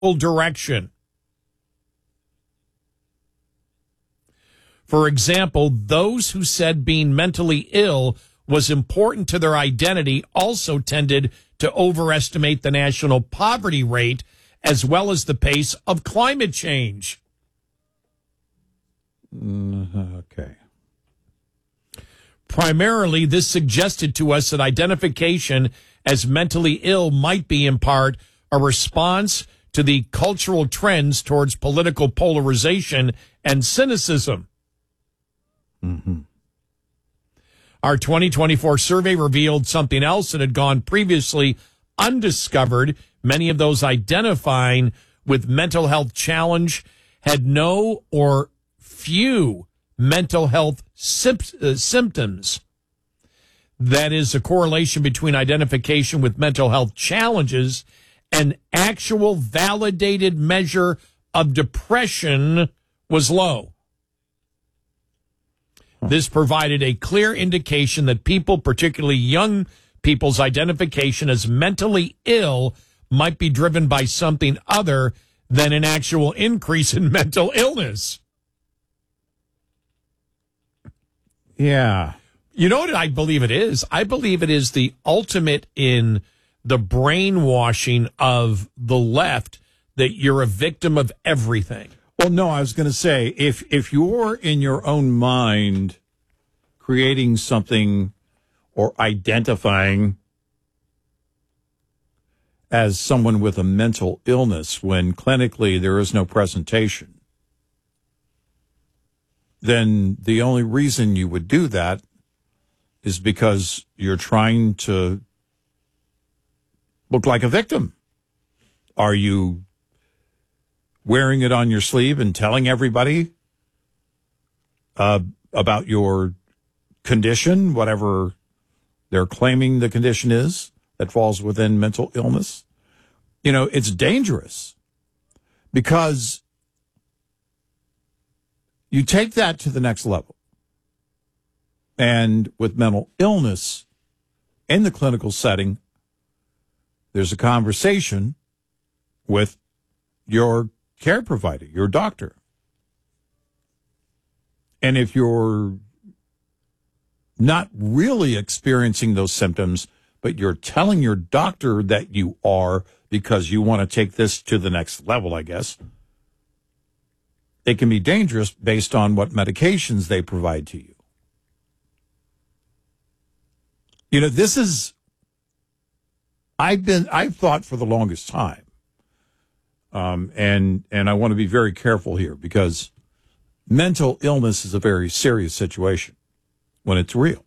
direction. For example, those who said being mentally ill was important to their identity also tended to overestimate the national poverty rate as well as the pace of climate change. Okay. Primarily, this suggested to us that identification as mentally ill might be in part a response to the cultural trends towards political polarization and cynicism. Mm-hmm. Our 2024 survey revealed something else that had gone previously undiscovered. Many of those identifying with mental health challenge had no or few mental health symptoms. That is, a correlation between identification with mental health challenges and actual validated measure of depression was low. This provided a clear indication that people, particularly young people's identification as mentally ill, might be driven by something other than an actual increase in mental illness. Yeah. You know what I believe it is? I believe it is the ultimate in the brainwashing of the left that you're a victim of everything. Well, no, I was going to say, if you're in your own mind creating something or identifying as someone with a mental illness when clinically there is no presentation, then the only reason you would do that is because you're trying to look like a victim. Are you wearing it on your sleeve and telling everybody about your condition, whatever they're claiming the condition is that falls within mental illness? You know, it's dangerous because you take that to the next level. And with mental illness in the clinical setting, there's a conversation with your care provider, your doctor. And if you're not really experiencing those symptoms, but you're telling your doctor that you are because you want to take this to the next level, I guess, it can be dangerous based on what medications they provide to you. You know, this is, I've thought for the longest time, and I want to be very careful here because mental illness is a very serious situation when it's real.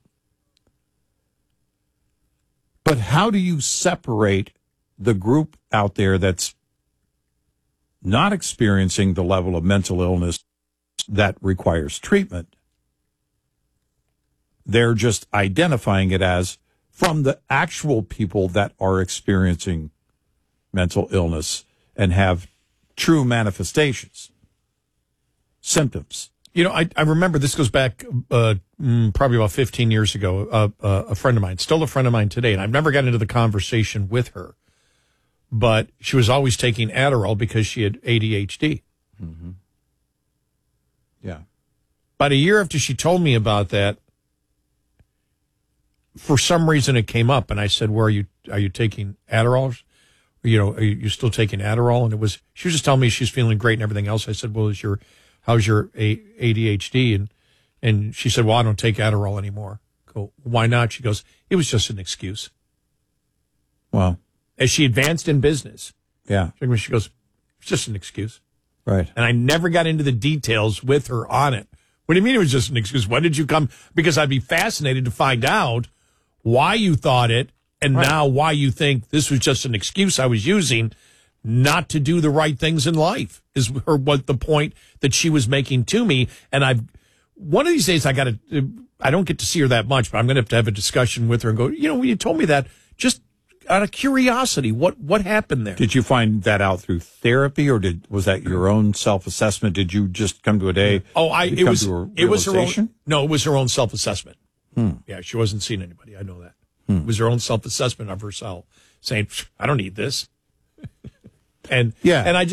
But how do you separate the group out there that's not experiencing the level of mental illness that requires treatment? They're just identifying it as from the actual people that are experiencing mental illness and have true manifestations, symptoms. You know, I remember this goes back probably about 15 years ago. A friend of mine, still a friend of mine today, and I've never got into the conversation with her, but she was always taking Adderall because she had ADHD. Mm-hmm. Yeah. About a year after she told me about that, for some reason it came up, and I said, "Where are you taking Adderall? You know, are you still taking Adderall?" And she was just telling me she's feeling great and everything else. I said, "Well, how's your ADHD?" And she said, "Well, I don't take Adderall anymore." I go, "Why not?" She goes, "It was just an excuse." Well, as she advanced in business, yeah, she goes, "It's just an excuse." Right. And I never got into the details with her on it. What do you mean it was just an excuse? When did you come? Because I'd be fascinated to find out why you thought it, and right. Now why you think this was just an excuse I was using not to do the right things in life, is what the point that she was making to me. And one of these days I don't get to see her that much, but I'm going to have a discussion with her and go, you know, when you told me that, just out of curiosity, what happened there? Did you find that out through therapy, or was that your own self-assessment? Did you just come to a day? It was her own. No, it was her own self-assessment. Yeah, she wasn't seeing anybody. I know that. It was her own self-assessment of herself, saying, "I don't need this." And Yeah. and I